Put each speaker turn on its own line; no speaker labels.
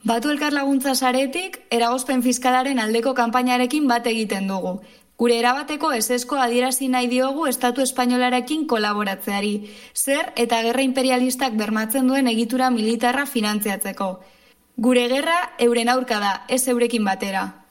Batu Elkar Laguntza saretik, eragozpen fiskalaren aldeko kanpainarekin bat egiten dugu. Gure erabateko ezezko adierazi nahi diogu Estatu Espainolarekin kolaboratzeari, zer eta gerra imperialistak bermatzen duen egitura militarra finantziatzeko. Gure gerra euren aurka da, ez eurekin batera.